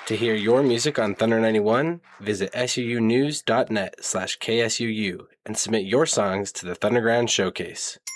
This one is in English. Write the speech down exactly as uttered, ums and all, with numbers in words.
To hear your music on Thunder ninety-one, visit suunews.net slash KSUU and submit your songs to the Thunderground Showcase.